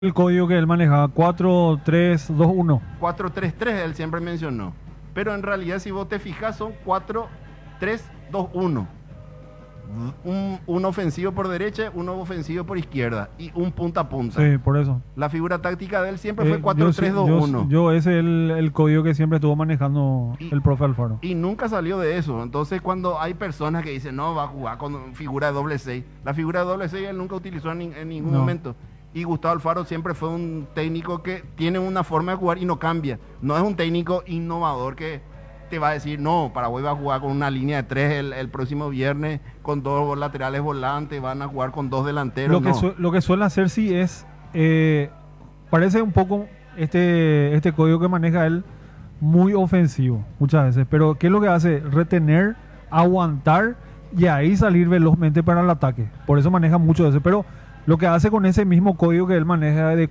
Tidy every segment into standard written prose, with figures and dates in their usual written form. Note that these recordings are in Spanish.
El código que él manejaba, 4321. 4-3-3 él siempre mencionó. Pero en realidad, si vos te fijas, son 4-3-2-1. Un ofensivo por derecha, uno ofensivo por izquierda y un punta a punta. Sí, por eso. La figura táctica de él siempre fue Yo 4-3-2-1. ese es el código que siempre estuvo manejando el profe Alfaro. Y nunca salió de eso. Entonces, cuando hay personas que dicen, no, va a jugar con figura de doble 6. La figura de doble 6 él nunca utilizó en ningún momento. Y Gustavo Alfaro siempre fue un técnico que tiene una forma de jugar y no cambia. No es un técnico innovador que te va a decir, no, Paraguay va a jugar con una línea de 3 el próximo viernes, con 2 laterales volantes, van a jugar con 2 delanteros. Lo que suele hacer sí es, parece un poco este código que maneja él, muy ofensivo muchas veces. Pero ¿qué es lo que hace? Retener, aguantar y ahí salir velozmente para el ataque. Por eso maneja mucho de eso. Pero lo que hace con ese mismo código que él maneja de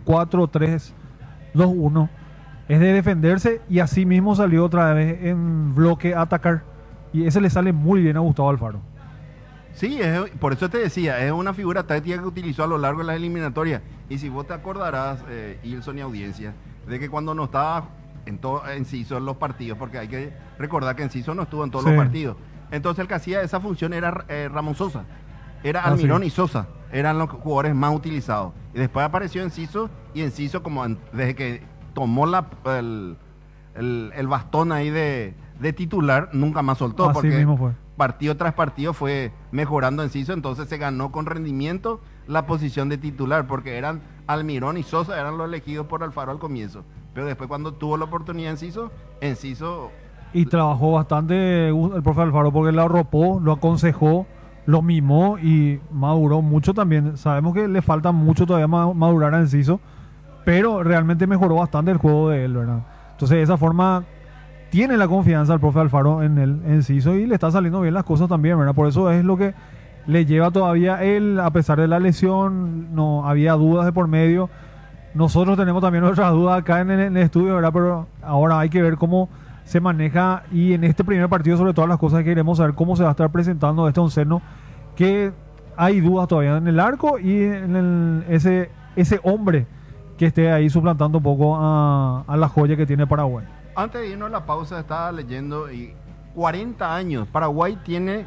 4-3-2-1 es de defenderse y así mismo salió otra vez en bloque a atacar. Y ese le sale muy bien a Gustavo Alfaro. Sí, por eso te decía, es una figura táctica que utilizó a lo largo de las eliminatorias. Y si vos te acordarás, Ilson y audiencia, de que cuando no estaba Enciso en los partidos, porque hay que recordar que Enciso no estuvo en todos los partidos. Entonces el que hacía esa función era Ramón Sosa. Era Almirón y Sosa, eran los jugadores más utilizados. Y después apareció Enciso, y Enciso, desde que tomó el bastón ahí de titular, nunca más soltó. Así porque mismo fue. Partido tras partido fue mejorando Enciso, entonces se ganó con rendimiento la posición de titular, porque eran Almirón y Sosa, eran los elegidos por Alfaro al comienzo. Pero después, cuando tuvo la oportunidad Enciso... Y trabajó bastante el profe Alfaro, porque lo arropó, lo aconsejó, lo mimó y maduró mucho también. Sabemos que le falta mucho todavía madurar a Enciso, pero realmente mejoró bastante el juego de él, ¿verdad? Entonces, de esa forma, tiene la confianza el profe Alfaro en el Enciso y le está saliendo bien las cosas también, ¿verdad? Por eso es lo que le lleva todavía él, a pesar de la lesión, no había dudas de por medio. Nosotros tenemos también nuestras dudas acá en el estudio, ¿verdad? Pero ahora hay que ver cómo se maneja, y en este primer partido, sobre todas las cosas que queremos saber cómo se va a estar presentando este onceno, que hay dudas todavía en el arco y en ese hombre que esté ahí suplantando un poco a la joya que tiene Paraguay. Antes de irnos a la pausa, estaba leyendo, y 40 años, Paraguay tiene,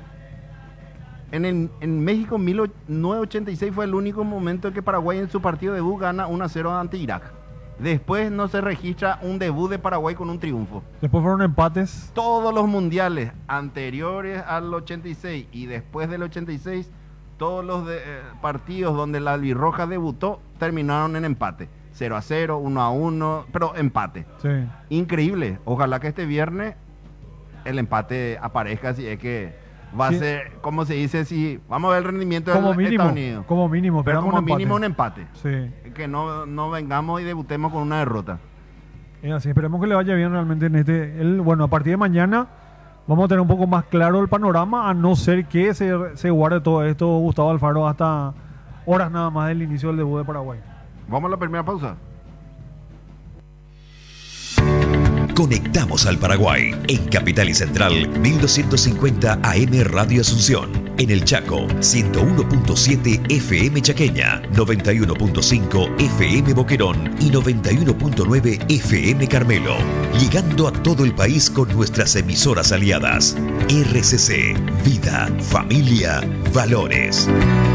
en México 1986 fue el único momento en que Paraguay en su partido debut gana 1-0 ante Irak. Después no se registra un debut de Paraguay con un triunfo. Después fueron empates. Todos los mundiales anteriores al 86 y después del 86, todos los partidos donde la albirroja debutó terminaron en empate. 0-0, 1-1, pero empate. Sí. Increíble. Ojalá que este viernes el empate aparezca, si es que va a ser, como se dice, si vamos a ver el rendimiento de Estados Unidos. Como mínimo, pero como mínimo un empate. Sí. Que no vengamos y debutemos con una derrota. Así, esperemos que le vaya bien realmente en bueno, a partir de mañana vamos a tener un poco más claro el panorama, a no ser que se guarde todo esto Gustavo Alfaro hasta horas nada más del inicio del debut de Paraguay. Vamos a la primera pausa. Conectamos al Paraguay en Capital y Central 1250 AM Radio Asunción, en el Chaco 101.7 FM Chaqueña, 91.5 FM Boquerón y 91.9 FM Carmelo, llegando a todo el país con nuestras emisoras aliadas. RCC, Vida, Familia, Valores.